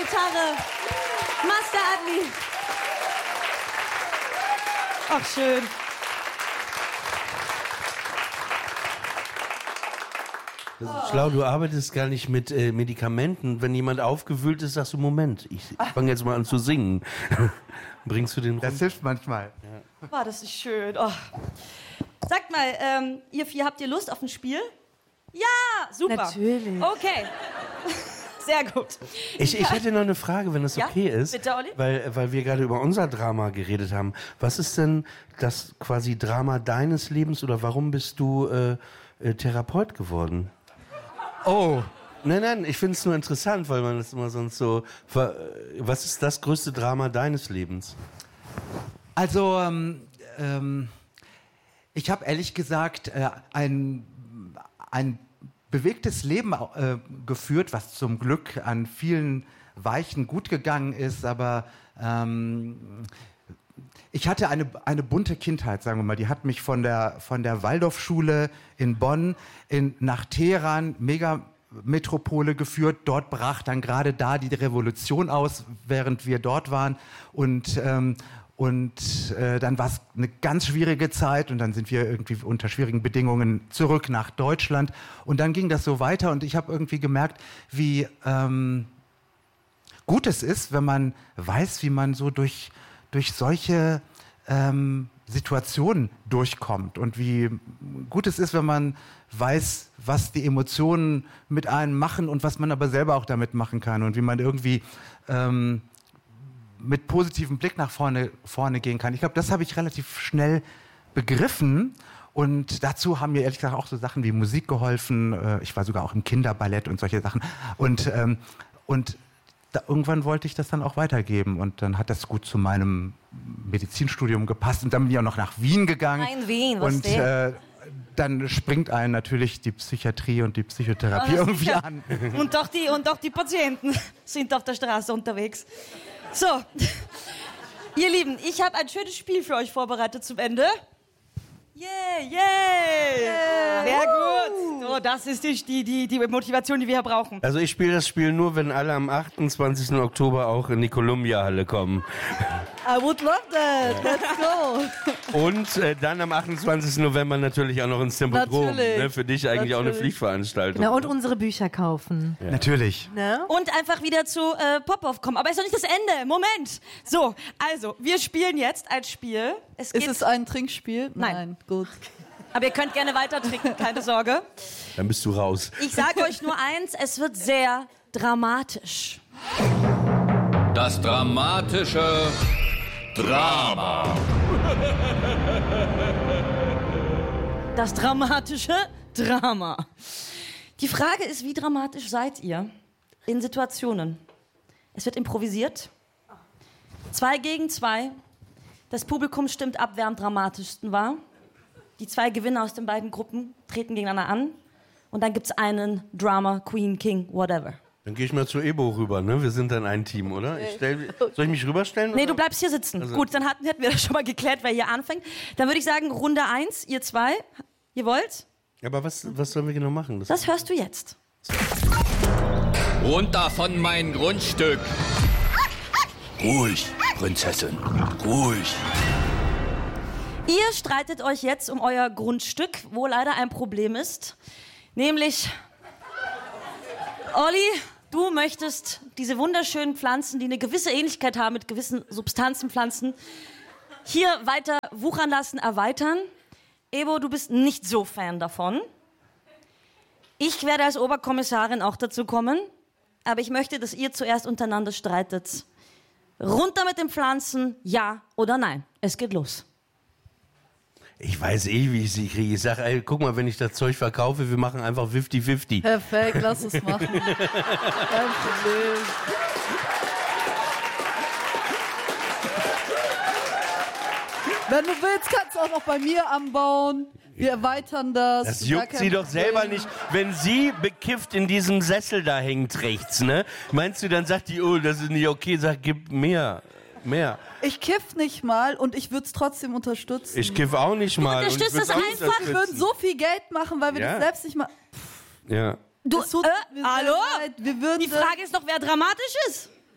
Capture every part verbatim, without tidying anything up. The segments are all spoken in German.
Gitarre, Master Adli. Ach, schön. Das ist schlau, du arbeitest gar nicht mit äh, Medikamenten. Wenn jemand aufgewühlt ist, sagst du, Moment, ich fange jetzt mal an zu singen. Bringst du den rum? Das hilft manchmal. Ja. War das nicht schön. Oh. Sagt mal, ähm, ihr vier, habt ihr Lust auf ein Spiel? Ja, super. Natürlich. Okay. Sehr gut. Ich, ich hätte noch eine Frage, wenn das ja? okay ist. Bitte, Olli? Weil, weil wir gerade über unser Drama geredet haben. Was ist denn das quasi Drama deines Lebens oder warum bist du äh, äh, Therapeut geworden? Oh. Nein, nein, ich finde es nur interessant, weil man das immer sonst so... Was ist das größte Drama deines Lebens? Also, ähm, ähm, ich habe ehrlich gesagt äh, ein, ein bewegtes Leben äh, geführt, was zum Glück an vielen Weichen gut gegangen ist, aber ähm, ich hatte eine, eine bunte Kindheit, sagen wir mal. Die hat mich von der, von der Waldorfschule in Bonn in, nach Teheran, Megametropole geführt. Dort brach dann gerade da die Revolution aus, während wir dort waren. Und, ähm, und äh, dann war es eine ganz schwierige Zeit und dann sind wir irgendwie unter schwierigen Bedingungen zurück nach Deutschland. Und dann ging das so weiter und ich habe irgendwie gemerkt, wie ähm, gut es ist, wenn man weiß, wie man so durch durch solche ähm, Situationen durchkommt und wie gut es ist, wenn man weiß, was die Emotionen mit einem machen und was man aber selber auch damit machen kann und wie man irgendwie ähm, mit positivem Blick nach vorne, vorne gehen kann. Ich glaube, das habe ich relativ schnell begriffen und dazu haben mir ehrlich gesagt auch so Sachen wie Musik geholfen. Ich war sogar auch im Kinderballett und solche Sachen und, ähm, und Da, irgendwann wollte ich das dann auch weitergeben und dann hat das gut zu meinem Medizinstudium gepasst und dann bin ich auch noch nach Wien gegangen. Nein, Wien, was und äh, dann springt einen natürlich die Psychiatrie und die Psychotherapie oh, irgendwie ja. an. Und doch, die, und doch die Patienten sind auf der Straße unterwegs. So, ihr Lieben, ich habe ein schönes Spiel für euch vorbereitet zum Ende. Yeah, yeah, yeah. Sehr gut. So, das ist die, die, die Motivation, die wir hier brauchen. Also ich spiele das Spiel nur, wenn alle am achtundzwanzigsten Oktober auch in die Columbia-Halle kommen. I would love that. Let's go. Und äh, dann am achtundzwanzigsten November natürlich auch noch ins Tempodrom. Ne, für dich eigentlich natürlich. auch eine Pflichtveranstaltung. Na, und unsere Bücher kaufen. Ja. Natürlich. Ne? Und einfach wieder zu äh, Pop-Off kommen. Aber ist doch nicht das Ende. Moment. So, also, wir spielen jetzt ein Spiel. Es geht Ist es ein Trinkspiel? Nein. Nein. Gut. Aber ihr könnt gerne weiter trinken, keine Sorge. Dann bist du raus. Ich sage euch nur eins, es wird sehr dramatisch. Das dramatische Drama. Das dramatische Drama. Die Frage ist, wie dramatisch seid ihr in Situationen? Es wird improvisiert. Zwei gegen zwei. Das Publikum stimmt ab, wer am dramatischsten war. Die zwei Gewinner aus den beiden Gruppen treten gegeneinander an. Und dann gibt es einen Drama, Queen, King, whatever. Dann gehe ich mal zu Ebo rüber, ne? Wir sind dann ein Team, oder? Ich stell, soll ich mich rüberstellen? Nee, oder? du bleibst hier sitzen. Also. Gut, dann hatten, hätten wir das schon mal geklärt, wer hier anfängt. Dann würde ich sagen, Runde eins, ihr zwei. Ihr wollt? Aber was, was sollen wir genau machen? Das, Das hörst du jetzt. Runter von meinem Grundstück. Ruhig, Prinzessin, ruhig. Ihr streitet euch jetzt um euer Grundstück, wo leider ein Problem ist. Nämlich, Olli, du möchtest diese wunderschönen Pflanzen, die eine gewisse Ähnlichkeit haben mit gewissen Substanzenpflanzen, hier weiter wuchern lassen, erweitern. Ebo, du bist nicht so Fan davon. Ich werde als Oberkommissarin auch dazu kommen, aber ich möchte, dass ihr zuerst untereinander streitet. Runter mit den Pflanzen, ja oder nein. Es geht los. Ich weiß eh, wie ich sie kriege. Ich sage, ey, guck mal, wenn ich das Zeug verkaufe, wir machen einfach fifty fifty. Perfekt, lass es machen. Kein Problem. Wenn du willst, kannst du auch noch bei mir anbauen. Wir erweitern das. Das Gar juckt kein sie doch Problem. selber nicht, wenn sie bekifft in diesem Sessel da hängt rechts, ne? Meinst du, dann sagt die, oh, das ist nicht okay, sag, gib mehr, mehr. Ich kiff nicht mal und ich würde es trotzdem unterstützen. Ich kiff auch nicht mal. und ich unterstützt würd's das auch einfach. Wir würden so viel Geld machen, weil wir Ja. das selbst nicht mal... Ja. Du, Es tut äh, mir sehr hallo? leid. Wir würden Die Frage ist doch, wer dramatisch ist.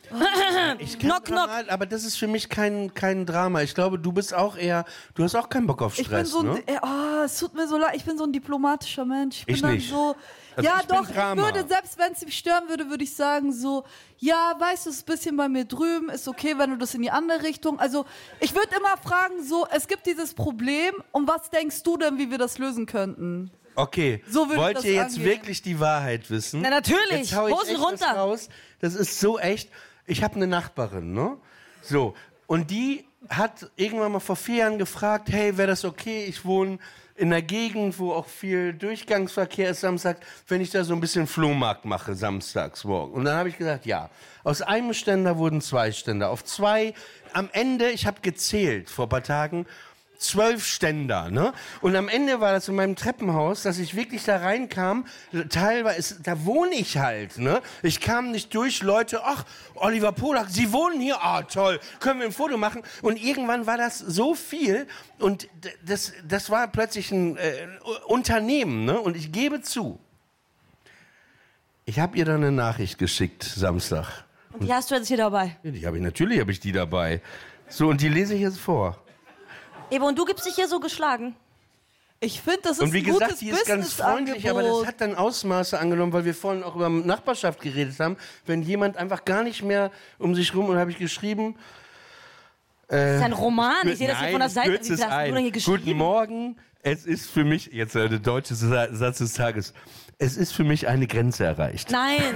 Ich kenn Knock, knock. Drama, aber das ist für mich kein, kein Drama. Ich glaube, du bist auch eher, du hast auch keinen Bock auf Stress, Ich bin so ein, ne? äh, oh, es tut mir so leid, ich bin so ein diplomatischer Mensch. Ich bin Ich dann nicht. so, Also ja ich bin doch, ich Drama. würde, selbst wenn es mich stören würde, würde ich sagen so, ja, weißt du, es ist ein bisschen bei mir drüben, ist okay, wenn du das in die andere Richtung, also ich würde immer fragen so, es gibt dieses Problem und was denkst du denn, wie wir das lösen könnten? Okay, So würde ich wollt das ihr jetzt angehen. wirklich die Wahrheit wissen? Na, natürlich. Jetzt hau ich Hosen echt was runter. raus. Das ist so echt. Ich habe eine Nachbarin, ne? So, und die hat irgendwann mal vor vier Jahren gefragt, hey, wäre das okay, ich wohne in einer Gegend, wo auch viel Durchgangsverkehr ist samstags, wenn ich da so ein bisschen Flohmarkt mache, samstags morgen. Und dann habe ich gesagt, ja. Aus einem Ständer wurden zwei Ständer. Auf zwei, am Ende, ich habe gezählt vor ein paar Tagen, zwölf Ständer, ne? Und am Ende war das in meinem Treppenhaus, dass ich wirklich da reinkam, teilweise, da wohne ich halt, ne? Ich kam nicht durch, Leute, ach, Oliver Polak, Sie wohnen hier, ah, toll, können wir ein Foto machen? Und irgendwann war das so viel und d- das, das war plötzlich ein äh, Unternehmen, ne? Und ich gebe zu, ich habe ihr dann eine Nachricht geschickt, Samstag. Und die hast du jetzt hier dabei. Ja, die habe ich, natürlich habe ich die dabei. So, und die lese ich jetzt vor. Ebo, und du gibst dich hier so geschlagen. Ich finde, das ist Und wie ein gesagt, gutes die ist ganz freundlich, aber das hat dann Ausmaße angenommen, weil wir vorhin auch über Nachbarschaft geredet haben. Wenn jemand einfach gar nicht mehr um sich rum, und habe ich geschrieben. Das ist ein Roman. Ich sehe das hier von der Seite. Wie viel hast du denn hier geschrieben? Guten Morgen, es ist für mich, jetzt der deutsche Sa- Satz des Tages, es ist für mich eine Grenze erreicht. Nein.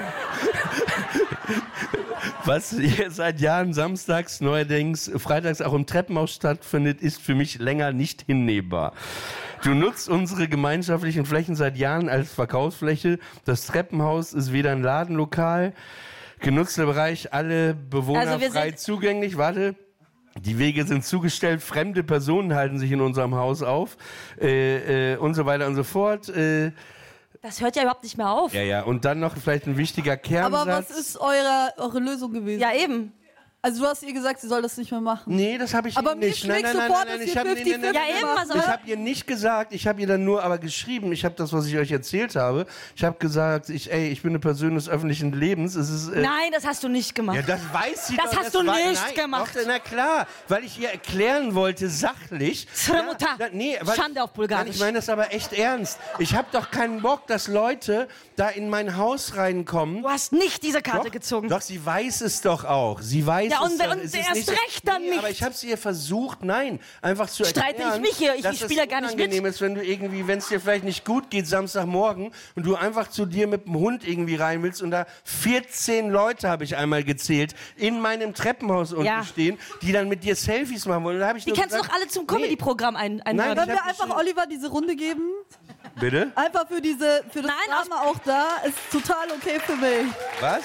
Was hier seit Jahren samstags, neuerdings freitags auch im Treppenhaus stattfindet, ist für mich länger nicht hinnehmbar. Du nutzt unsere gemeinschaftlichen Flächen seit Jahren als Verkaufsfläche. Das Treppenhaus ist weder ein Ladenlokal, genutzter Bereich, alle Bewohner Also wir frei sind- zugänglich. Warte. Die Wege sind zugestellt, fremde Personen halten sich in unserem Haus auf äh, äh, und so weiter und so fort. Äh, Das hört ja überhaupt nicht mehr auf. ja, ja, und dann noch vielleicht ein wichtiger Kernsatz. Aber was ist eure, eure Lösung gewesen? Ja, eben. Also du hast ihr gesagt, sie soll das nicht mehr machen. Nee, das habe ich Aber ihr mir nicht. schlägt sofort, dass ich ihr habe fünfzig fünfzig Ja, eben, macht. was ich habe ihr nicht gesagt, ich habe ihr dann nur aber geschrieben, ich habe das, was ich euch erzählt habe, ich habe gesagt, ich, ey, ich bin eine Person des öffentlichen Lebens. Es ist, äh, Nein, das hast du nicht gemacht. ja, das weiß sie Das doch. hast du war- nicht nein, gemacht. Doch, na klar, weil ich ihr erklären wollte, sachlich. Zur Mutter. da- nee, weil, Schande auf Bulgarisch. Nein, ich meine das aber echt ernst. Ich habe doch keinen Bock, dass Leute da in mein Haus reinkommen. Du hast nicht diese Karte Doch, gezogen. Doch, sie weiß es doch auch. Sie weiß Ja, es und- doch. und Es ist erst nicht so- recht dann nee, nicht. Aber ich habe es ihr versucht, nein, einfach zu Streite erklären, ich mich hier? Ich- dass ich es spiele gar nicht mit. unangenehm ist, wenn du irgendwie, wenn es dir vielleicht nicht gut geht, Samstagmorgen, und du einfach zu dir mit dem Hund irgendwie rein willst und da vierzehn Leute, habe ich einmal gezählt, in meinem Treppenhaus unten Ja. stehen, die dann mit dir Selfies machen wollen. Da hab ich Die nur kannst du gesagt, doch alle zum nee. Comedy-Programm ein einladen. Nein, Können ich wir hab einfach nicht- Oliver diese Runde geben? Bitte? Einfach für diese für das Nein, aus- Drama auch da. Ist total okay für mich. Was?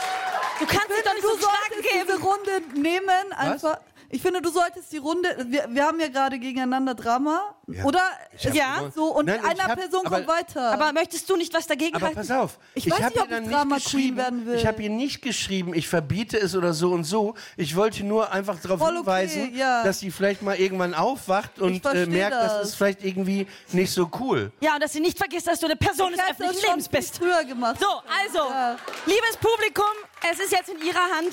Du kannst dich doch nicht Du so schlagen solltest diese geben. Runde nehmen. Einfach. Ich finde, du solltest die Runde. Wir, wir haben ja gerade gegeneinander Drama. Ja. Oder? hab Ja. gewonnen. So, und Nein, ich einer hab- Person aber- kommt weiter. Aber möchtest du nicht was dagegen Aber halten? pass auf, Ich weiß hab nicht, ihr ob dann ich Drama nicht Queen geschrieben, werden will. ich habe ihr nicht geschrieben, ich verbiete es oder so und so. Ich wollte nur einfach darauf Voll okay, hinweisen, ja. dass sie vielleicht mal irgendwann aufwacht und äh, versteh merkt, das. das. ist vielleicht irgendwie nicht so cool. Ja, und dass sie nicht vergisst, dass du eine Person des Ich hätte das öffentlichen schon Lebens viel bist. früher gemacht. So, also, Ja. liebes Publikum, es ist jetzt in Ihrer Hand.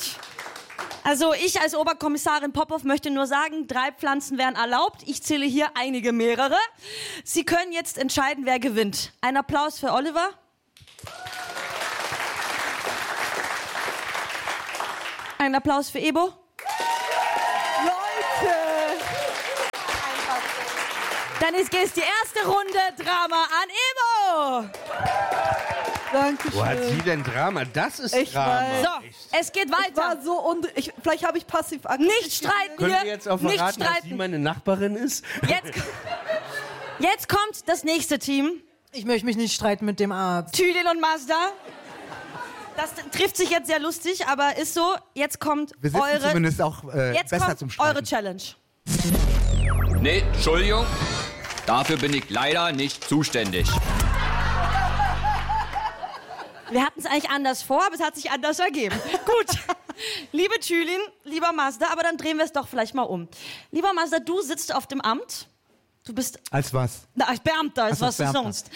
Also ich als Oberkommissarin Popov möchte nur sagen, drei Pflanzen wären erlaubt. Ich zähle hier einige mehrere. Sie können jetzt entscheiden, wer gewinnt. Ein Applaus für Oliver. Ein Applaus für Ebo. Leute! Dann ist jetzt die erste Runde Drama an Ebo. Dankeschön. Wo hat sie denn Drama? Das ist Ich Drama. weiß. So, es geht Ich war weiter. so und ich, vielleicht habe ich passiv aggressiv. Nicht streiten Können hier. wir jetzt auch Nicht verraten, dass sie streiten. meine Nachbarin ist? Jetzt, jetzt kommt das nächste Team. Ich möchte mich nicht streiten mit dem Arzt. Tüdel und Mazda. Das trifft sich jetzt sehr lustig, aber ist so. Jetzt kommt Wir sitzen eure, zumindest auch äh, jetzt besser kommt zum Streiten. eure Challenge. Nee, Entschuldigung. Dafür bin ich leider nicht zuständig. Wir hatten es eigentlich anders vor, aber es hat sich anders ergeben. Gut. Liebe Tülin, lieber Mazda, aber dann drehen wir es doch vielleicht mal um. Lieber Mazda, du sitzt auf dem Amt. Du bist Als was? na, als Beamter, als Ach so, was du Beamter. sonst.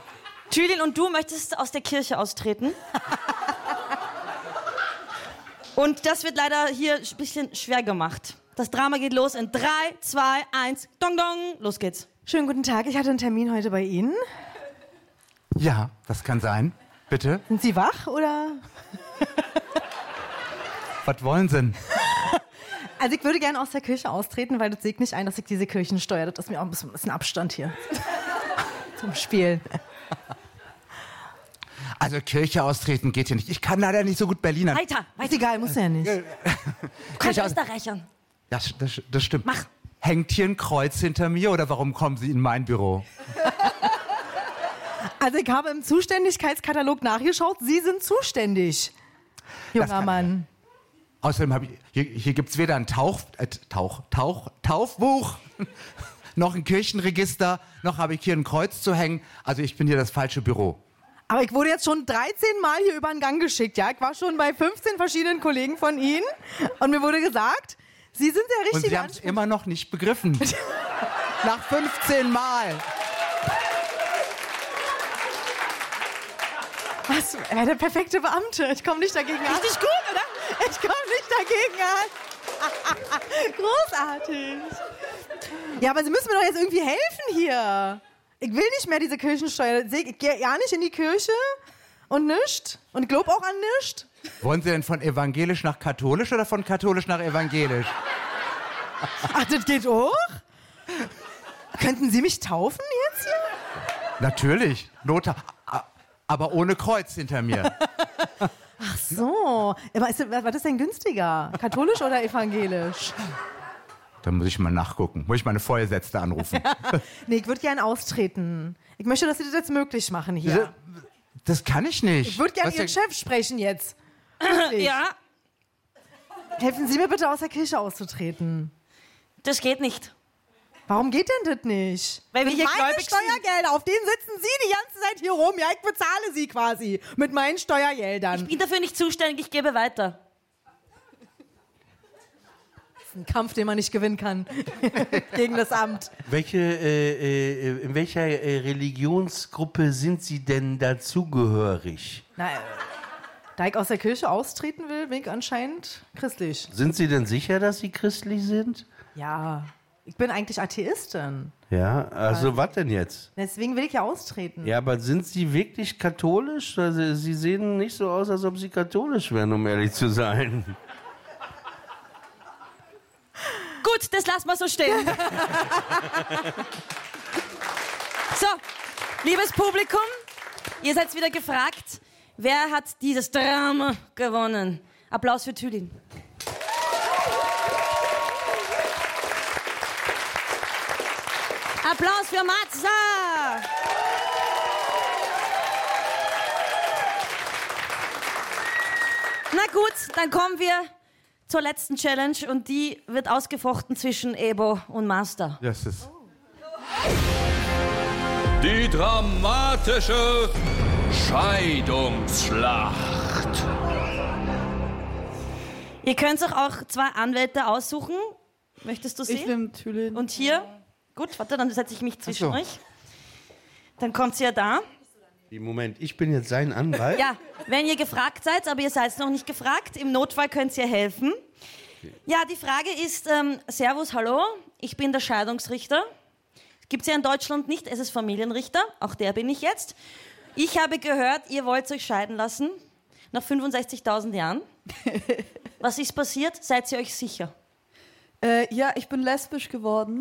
Tülin, und du möchtest aus der Kirche austreten. Und das wird leider hier ein bisschen schwer gemacht. Das Drama geht los in drei, zwei, eins, dong dong, los geht's. Schönen guten Tag, ich hatte einen Termin heute bei Ihnen. Ja, das kann sein. Bitte? Sind Sie wach oder? Was wollen Sie denn? Also ich würde gerne aus der Kirche austreten, weil das sehe ich nicht ein, dass ich diese Kirchen steuere. Das ist mir auch ein bisschen, ein bisschen Abstand hier zum Spielen. Also Kirche austreten geht hier nicht. Ich kann leider nicht so gut Berliner. Weiter, Ist weiter. egal, muss ja nicht. Du kannst Kirche aus- Österreichern. Das, das, das stimmt. Mach. Hängt hier ein Kreuz hinter mir oder warum kommen Sie in mein Büro? Also ich habe im Zuständigkeitskatalog nachgeschaut. Sie sind zuständig, junger kann- Mann. Außerdem habe ich, hier, hier gibt es weder ein Tauch, äh, Tauch, Tauch, Taufbuch, noch ein Kirchenregister, noch habe ich hier ein Kreuz zu hängen. Also ich bin hier das falsche Büro. Aber ich wurde jetzt schon dreizehn Mal hier über den Gang geschickt. Ja, ich war schon bei fünfzehn verschiedenen Kollegen von Ihnen und mir wurde gesagt, Sie sind der Und richtige Sie haben es immer noch nicht begriffen. Nach fünfzehn Mal. Was? Er wäre der perfekte Beamte. Ich komme nicht dagegen an. Richtig gut, oder? Ich komme nicht dagegen an. Großartig. Ja, aber Sie müssen mir doch jetzt irgendwie helfen hier. Ich will nicht mehr diese Kirchensteuer. Ich gehe ja nicht in die Kirche und nischt. Und ich glaube auch an nischt. Wollen Sie denn von evangelisch nach katholisch oder von katholisch nach evangelisch? Ach, das geht auch? Könnten Sie mich taufen jetzt hier? Natürlich. Lothar. Aber ohne Kreuz hinter mir. Ach so. Aber ist, was ist denn günstiger? Katholisch oder evangelisch? Da muss ich mal nachgucken. Muss ich meine Vorgesetzte anrufen. Nee, ich würde gern austreten. Ich möchte, dass Sie das jetzt möglich machen hier. Das kann ich nicht. Ich würde gerne Was Ihren denn- Chef sprechen jetzt. Wirklich. Ja, Helfen Sie mir bitte aus der Kirche auszutreten. das geht nicht. Warum geht denn das nicht? Weil wir Sind hier meine gläubig sind. Steuergelder, auf denen sitzen Sie die ganze Zeit hier rum. Ja, ich bezahle Sie quasi mit meinen Steuergeldern. Ich bin dafür nicht zuständig, ich gebe weiter. Das ist ein Kampf, den man nicht gewinnen kann gegen das Amt. Welche, äh, äh, in welcher äh, Religionsgruppe sind Sie denn dazugehörig? Na, äh, da ich aus der Kirche austreten will, bin ich anscheinend christlich. Sind Sie denn sicher, dass Sie christlich sind? Ja, ich bin eigentlich Atheistin. Ja, also was denn jetzt? Deswegen will ich ja austreten. Ja, aber sind Sie wirklich katholisch? Also, Sie sehen nicht so aus, als ob Sie katholisch wären, um ehrlich zu sein. Gut, das lassen wir so stehen. So, liebes Publikum, ihr seid wieder gefragt, wer hat dieses Drama gewonnen? Applaus für Thülin. Applaus für Matza. Na gut, dann kommen wir zur letzten Challenge und die wird ausgefochten zwischen Ebo und Master. Das ist Die dramatische Scheidungsschlacht. Ihr könnt euch auch zwei Anwälte aussuchen. Möchtest du sie? Ich nehme Thülin. Und hier? Gut, warte, dann setze ich mich zwischen Ach so. euch. Dann kommt sie ja da. Moment, ich bin jetzt sein Anwalt? Ja, wenn ihr gefragt seid, aber ihr seid noch nicht gefragt, im Notfall könnt ihr helfen. Ja, die Frage ist, ähm, Servus, hallo, ich bin der Scheidungsrichter. Gibt es ja in Deutschland nicht, es ist Familienrichter, auch der bin ich jetzt. Ich habe gehört, ihr wollt euch scheiden lassen, nach fünfundsechzigtausend Jahren. Was ist passiert? Seid ihr euch sicher? Äh, ja, ich bin lesbisch geworden.